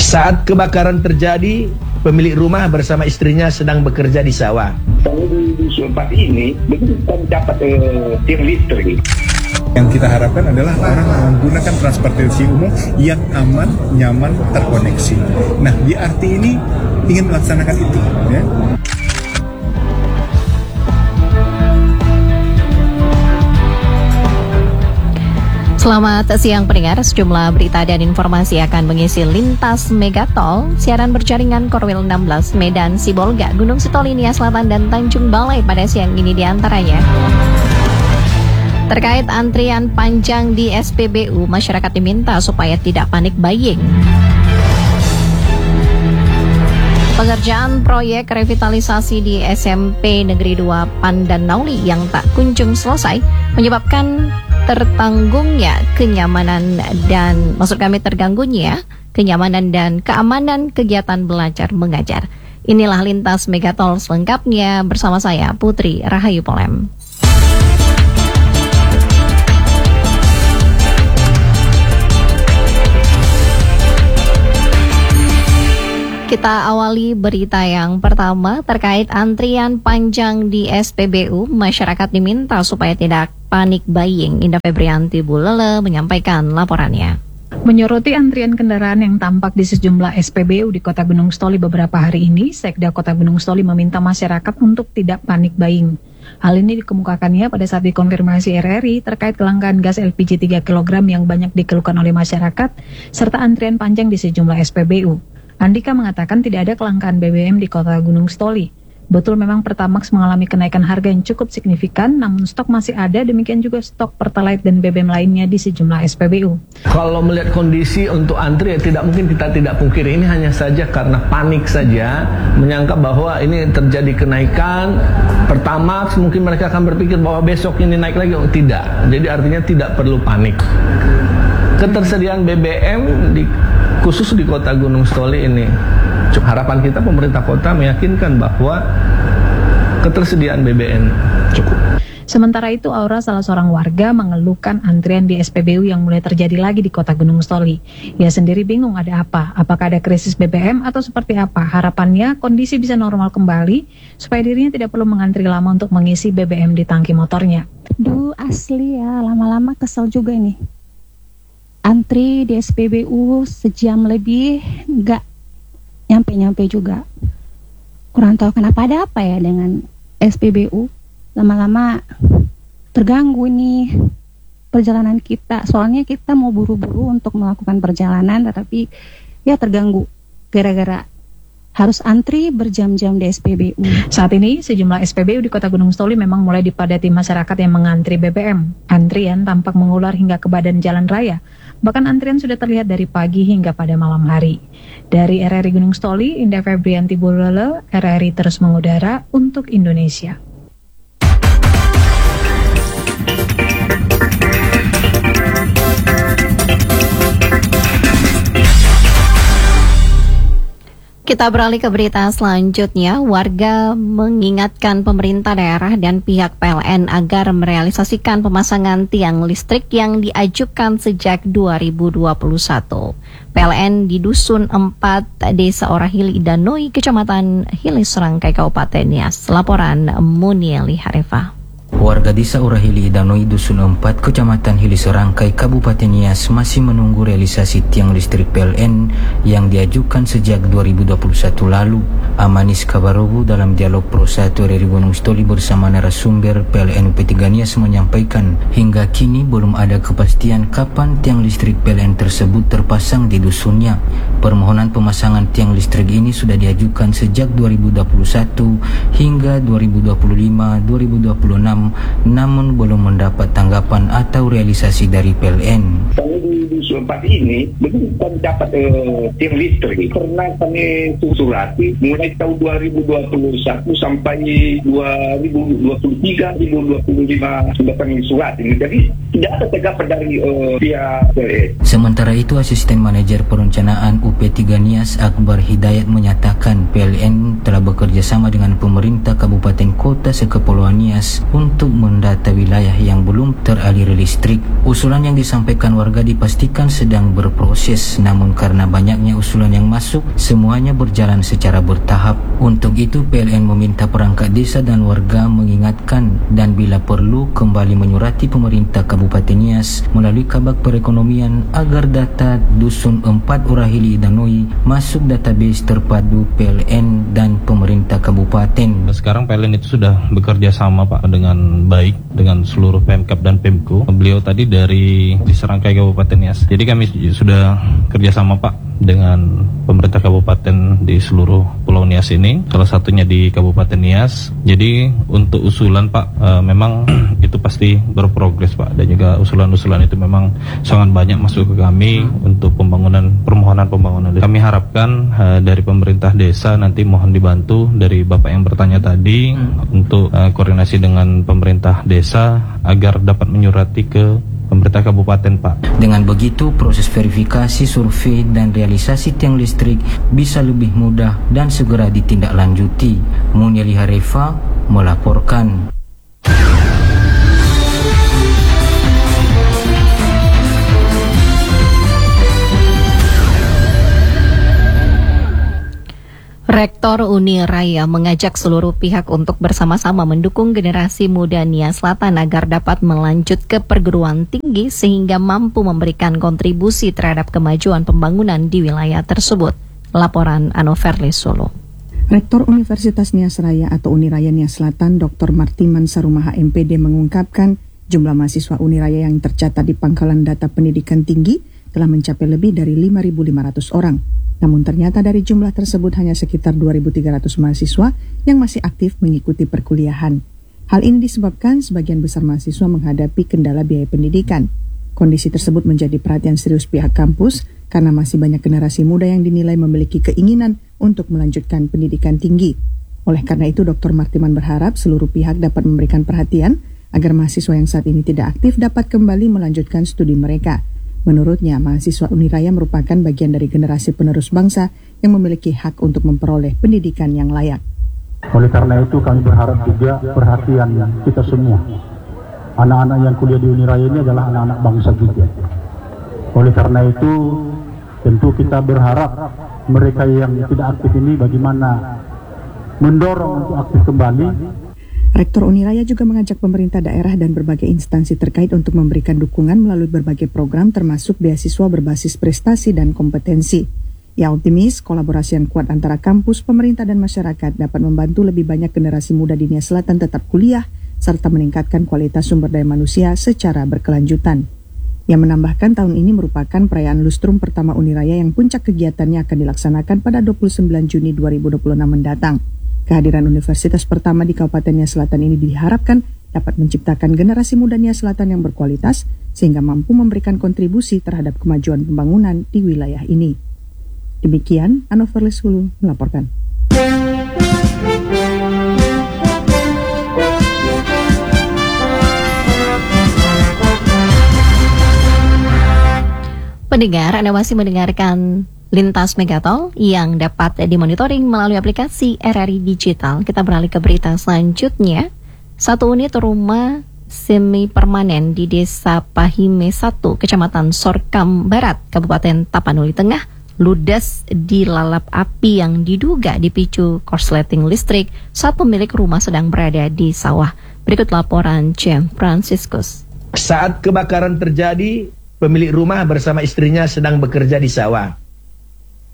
Saat kebakaran terjadi, pemilik rumah bersama istrinya sedang bekerja di sawah. Kalau di dusun 4 ini, begitu kita dapat tiang listrik. Yang kita harapkan adalah orang menggunakan transportasi umum yang aman, nyaman, terkoneksi. Nah, BRT ini ingin melaksanakan itu, ya. Selamat siang pendengar, sejumlah berita dan informasi akan mengisi lintas Megatol, siaran berjaringan Korwil 16, Medan, Sibolga, Gunung Sitoli, Nia Selatan, dan Tanjung Balai pada siang ini diantaranya. Terkait antrian panjang di SPBU, masyarakat diminta supaya tidak panik buying. Pengerjaan proyek revitalisasi di SMP Negeri 2 Pandanauli yang tak kunjung selesai menyebabkan terganggunya kenyamanan dan keamanan kegiatan belajar mengajar. Inilah lintas Megatol selengkapnya bersama saya Putri Rahayu Polem. Kita awali berita yang pertama terkait antrian panjang di SPBU. Masyarakat diminta supaya tidak panik buying. Indah Febrianti Bulele menyampaikan laporannya. Menyoroti antrian kendaraan yang tampak di sejumlah SPBU di Kota Gunung Sitoli beberapa hari ini, Sekda Kota Gunung Sitoli meminta masyarakat untuk tidak panik buying. Hal ini dikemukakannya pada saat dikonfirmasi RRI terkait kelangkaan gas LPG 3 kg yang banyak dikeluhkan oleh masyarakat, serta antrian panjang di sejumlah SPBU. Andika mengatakan tidak ada kelangkaan BBM di Kota Gunung Sitoli. Betul memang Pertamax mengalami kenaikan harga yang cukup signifikan, namun stok masih ada, demikian juga stok Pertalite dan BBM lainnya di sejumlah SPBU. Kalau melihat kondisi untuk antri, tidak mungkin kita tidak pungkiri, ini hanya saja karena panik saja, menyangka bahwa ini terjadi kenaikan Pertamax, mungkin mereka akan berpikir bahwa besok ini naik lagi. Tidak, jadi artinya tidak perlu panik. Ketersediaan BBM khusus di Kota Gunung Sitoli ini, harapan kita pemerintah kota meyakinkan bahwa ketersediaan BBM cukup. Sementara itu, Aura, salah seorang warga, mengeluhkan antrian di SPBU yang mulai terjadi lagi di Kota Gunung Sitoli. Ia sendiri bingung ada apa, apakah ada krisis BBM atau seperti apa. Harapannya kondisi bisa normal kembali supaya dirinya tidak perlu mengantri lama untuk mengisi BBM di tangki motornya. Duh, asli ya, lama-lama kesel juga ini. Antri di SPBU sejam lebih, nggak nyampe-nyampe juga. Kurang tahu kenapa, ada apa ya dengan SPBU. Lama-lama terganggu nih perjalanan kita. Soalnya kita mau buru-buru untuk melakukan perjalanan, tetapi ya terganggu gara-gara harus antri berjam-jam di SPBU. Saat ini, sejumlah SPBU di Kota Gunung Sitoli memang mulai dipadati masyarakat yang mengantri BBM. Antrian tampak mengular hingga ke badan jalan raya. Bahkan antrian sudah terlihat dari pagi hingga pada malam hari. Dari RRI Gunung Sitoli, Indah Febrianti Bulele, RRI terus mengudara untuk Indonesia. Kita beralih ke berita selanjutnya. Warga mengingatkan pemerintah daerah dan pihak PLN agar merealisasikan pemasangan tiang listrik yang diajukan sejak 2021. PLN di Dusun 4, Desa Orahili Danoi, Kecamatan Hilis Serangkai, Kabupaten Nias. Laporan Munieli Harefa. Warga Desa Orahili Danoi Dusun 4, Kecamatan Hilis Serangkai, Kabupaten Nias masih menunggu realisasi tiang listrik PLN yang diajukan sejak 2021 lalu. Amanis Kabarobu dalam dialog Pro 1 RRI Gunung Sitoli bersama narasumber PLN UP3 Nias menyampaikan hingga kini belum ada kepastian kapan tiang listrik PLN tersebut terpasang di dusunnya. Permohonan pemasangan tiang listrik ini sudah diajukan sejak 2021 hingga 2025-2026, namun belum mendapat tanggapan atau realisasi dari PLN. Kalau di dusun 4 ini, begitu kami dapat tiang listrik, karena kami surati mulai tahun 2021 sampai 2023, 2025 sudah kami surat ini. Jadi tidak ada tanggapan dari pihak PLN. Sementara itu, Asisten Manajer Perencanaan UP3 Nias Akbar Hidayat menyatakan PLN telah bekerja sama dengan pemerintah Kabupaten Kota Sekepulauan Nias untuk untuk mendata wilayah yang belum teraliri listrik. Usulan yang disampaikan warga dipastikan sedang berproses, namun karena banyaknya usulan yang masuk, semuanya berjalan secara bertahap. Untuk itu PLN meminta perangkat desa dan warga mengingatkan dan bila perlu kembali menyurati pemerintah Kabupaten Nias melalui Kabag Perekonomian agar data Dusun 4 Urahili Danoi masuk database terpadu PLN dan pemerintah kabupaten. Sekarang PLN itu sudah bekerja sama Pak dengan baik dengan seluruh Pemkab dan Pemko. Beliau tadi di Serangkai Kabupaten Nias. Jadi kami sudah kerjasama Pak dengan pemerintah kabupaten di seluruh Pulau Nias ini, salah satunya di Kabupaten Nias. Jadi untuk usulan Pak, memang itu pasti berprogres Pak, dan juga usulan-usulan itu memang sangat banyak masuk ke kami untuk permohonan pembangunan. Kami harapkan dari pemerintah desa nanti mohon dibantu dari Bapak yang bertanya tadi untuk koordinasi dengan pemerintah desa agar dapat menyurati ke pemerintah kabupaten Pak. Dengan begitu proses verifikasi, survei dan realisasi tiang listrik bisa lebih mudah dan segera ditindaklanjuti. Munyali Harefa melaporkan. Rektor Uniraya mengajak seluruh pihak untuk bersama-sama mendukung generasi muda Nias Selatan agar dapat melanjut ke perguruan tinggi sehingga mampu memberikan kontribusi terhadap kemajuan pembangunan di wilayah tersebut. Laporan Anoverli Solo. Rektor Universitas Nias Raya atau Uniraya Nias Selatan, Dr. Martiman Sarumaha MPD mengungkapkan jumlah mahasiswa Uniraya yang tercatat di pangkalan data pendidikan tinggi telah mencapai lebih dari 5.500 orang. Namun ternyata dari jumlah tersebut hanya sekitar 2.300 mahasiswa yang masih aktif mengikuti perkuliahan. Hal ini disebabkan sebagian besar mahasiswa menghadapi kendala biaya pendidikan. Kondisi tersebut menjadi perhatian serius pihak kampus karena masih banyak generasi muda yang dinilai memiliki keinginan untuk melanjutkan pendidikan tinggi. Oleh karena itu, Dr. Martiman berharap seluruh pihak dapat memberikan perhatian agar mahasiswa yang saat ini tidak aktif dapat kembali melanjutkan studi mereka. Menurutnya, mahasiswa Uniraya merupakan bagian dari generasi penerus bangsa yang memiliki hak untuk memperoleh pendidikan yang layak. Oleh karena itu kami berharap juga perhatian kita semua. Anak-anak yang kuliah di Uniraya ini adalah anak-anak bangsa juga. Oleh karena itu tentu kita berharap mereka yang tidak aktif ini bagaimana mendorong untuk aktif kembali. Rektor Uniraya juga mengajak pemerintah daerah dan berbagai instansi terkait untuk memberikan dukungan melalui berbagai program termasuk beasiswa berbasis prestasi dan kompetensi. Ia optimis kolaborasi yang kuat antara kampus, pemerintah dan masyarakat dapat membantu lebih banyak generasi muda di Nias Selatan tetap kuliah serta meningkatkan kualitas sumber daya manusia secara berkelanjutan. Ia menambahkan tahun ini merupakan perayaan lustrum pertama Uniraya yang puncak kegiatannya akan dilaksanakan pada 29 Juni 2026 mendatang. Kehadiran universitas pertama di Kabupaten Nias Selatan ini diharapkan dapat menciptakan generasi muda Nias Selatan yang berkualitas sehingga mampu memberikan kontribusi terhadap kemajuan pembangunan di wilayah ini. Demikian, Anoverli Sulu melaporkan. Pendengar, Anda masih mendengarkan Lintas Megatol yang dapat dimonitoring melalui aplikasi RRI Digital. Kita beralih ke berita selanjutnya. Satu unit rumah semi permanen di Desa Pahime 1, Kecamatan Sorkam Barat, Kabupaten Tapanuli Tengah, ludes dilalap api yang diduga dipicu korsleting listrik saat pemilik rumah sedang berada di sawah. Berikut laporan Cem Franciscus. Saat kebakaran terjadi, pemilik rumah bersama istrinya sedang bekerja di sawah.